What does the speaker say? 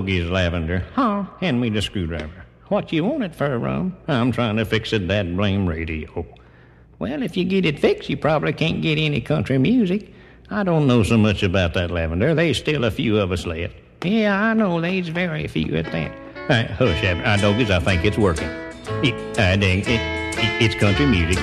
Doggy's lavender. Huh? Hand me the screwdriver. What you want it for, Rum? I'm trying to fix it, that blame radio. Well, if you get it fixed, you probably can't get any country music. I don't know so much about that, Lavender. There's still a few of us left. Yeah, I know. There's very few at that. Hush, Doggies. I think it's working. It's country music.